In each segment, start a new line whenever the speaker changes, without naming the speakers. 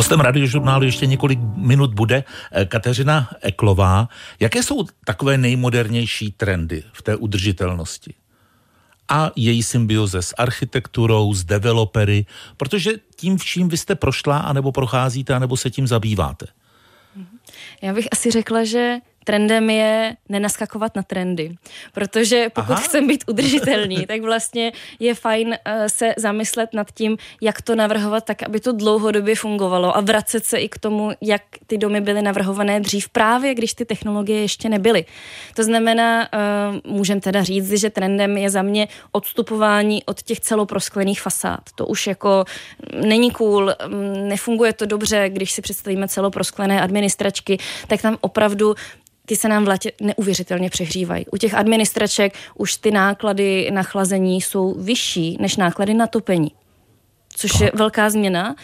Hostem Radiožurnálu ještě několik minut bude Kateřina Eklová. Jaké jsou takové nejmodernější trendy v té udržitelnosti? A její symbioze s architekturou, s developery, protože tím vším vy jste prošla, anebo procházíte, anebo se tím zabýváte.
Já bych asi řekla, že trendem je nenaskakovat na trendy, protože pokud chceme být udržitelný, tak vlastně je fajn se zamyslet nad tím, jak to navrhovat tak, aby to dlouhodobě fungovalo a vracet se i k tomu, jak ty domy byly navrhované dřív, právě když ty technologie ještě nebyly. To znamená, můžeme teda říct, že trendem je za mě odstupování od těch celoprosklených fasád. To už jako není cool, nefunguje to dobře, když si představíme celoprosklené administračky, tak tam opravdu ty se nám v létě neuvěřitelně přehřívají. U těch administraček už ty náklady na chlazení jsou vyšší než náklady na topení, což je velká změna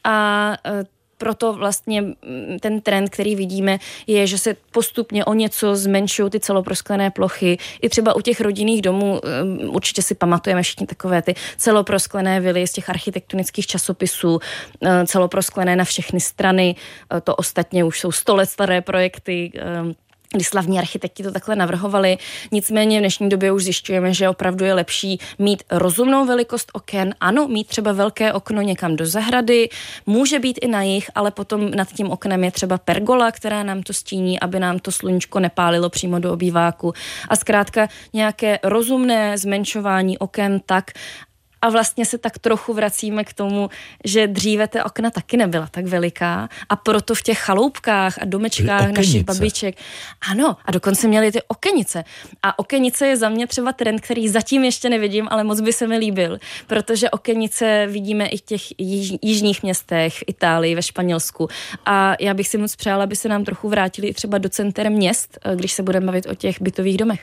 a proto vlastně ten trend, který vidíme, je, že se postupně o něco zmenšují ty celoprosklené plochy. I třeba u těch rodinných domů, určitě si pamatujeme všichni takové ty celoprosklené vily z těch architektonických časopisů, celoprosklené na všechny strany. To ostatně už jsou 100 let staré projekty, kdy slavní architekti to takhle navrhovali. Nicméně v dnešní době už zjišťujeme, že opravdu je lepší mít rozumnou velikost oken. Ano, mít třeba velké okno někam do zahrady, může být i na jih, ale potom nad tím oknem je třeba pergola, která nám to stíní, aby nám to sluníčko nepálilo přímo do obýváku. A zkrátka nějaké rozumné zmenšování oken tak, a vlastně se tak trochu vracíme k tomu, že dříve ta okna taky nebyla tak veliká a proto v těch chaloupkách a domečkách našich babiček. Ano, a dokonce měli ty okenice. A okenice je za mě třeba trend, který zatím ještě nevidím, ale moc by se mi líbil, protože okenice vidíme i v těch jižních městech, v Itálii, ve Španělsku. A já bych si moc přála, aby se nám trochu vrátili třeba do center měst, když se budeme bavit o těch bytových domech.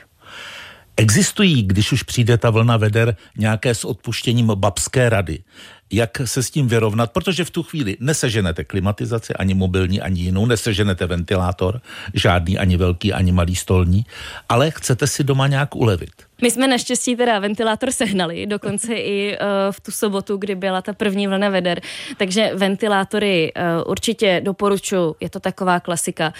Existují, když už přijde ta vlna veder, nějaké s odpuštěním babské rady? Jak se s tím vyrovnat? Protože v tu chvíli neseženete klimatizaci, ani mobilní, ani jinou, neseženete ventilátor, žádný, ani velký, ani malý stolní, ale chcete si doma nějak ulevit. My
jsme naštěstí teda ventilátor sehnali, dokonce i v tu sobotu, kdy byla ta první vlna veder, takže ventilátory určitě doporučuji, je to taková klasika.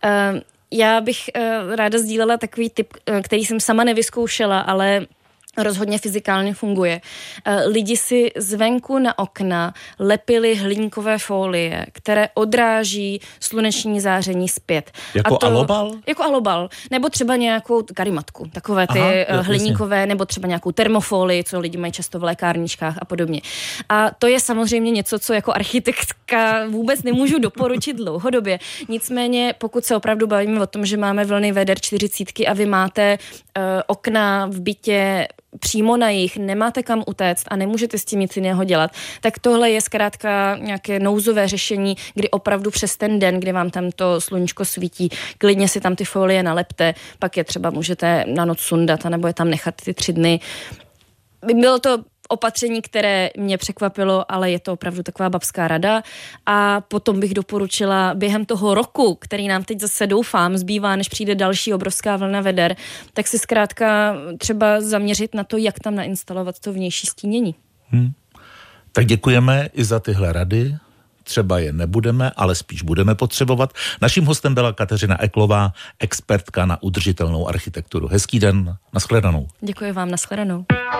Já bych ráda sdílela takový tip, který jsem sama nevyzkoušela, ale rozhodně fyzikálně funguje. Lidi si zvenku na okna lepili hliníkové folie, které odráží sluneční záření zpět.
Jako alobal?
Jako alobal. Nebo třeba nějakou karimatku. Takové ty hliníkové, jasně. Nebo třeba nějakou termofolii, co lidi mají často v lékárničkách a podobně. A to je samozřejmě něco, co jako architektka vůbec nemůžu doporučit dlouhodobě. Nicméně, pokud se opravdu bavíme o tom, že máme vlny veder 40 a vy máte okna v bytě přímo na jich, nemáte kam utéct a nemůžete s tím nic jiného dělat, tak tohle je zkrátka nějaké nouzové řešení, kdy opravdu přes ten den, kdy vám tam to sluníčko svítí, klidně si tam ty folie nalepte, pak je třeba můžete na noc sundat, anebo je tam nechat ty 3 dny. Bylo to opatření, které mě překvapilo, ale je to opravdu taková babská rada a potom bych doporučila během toho roku, který nám teď zase doufám zbývá, než přijde další obrovská vlna veder, tak si zkrátka třeba zaměřit na to, jak tam nainstalovat to vnější stínění.
Tak děkujeme i za tyhle rady. Třeba je nebudeme, ale spíš budeme potřebovat. Naším hostem byla Kateřina Eklová, expertka na udržitelnou architekturu. Hezký den, nashledanou.
Děkuji vám, nashledanou.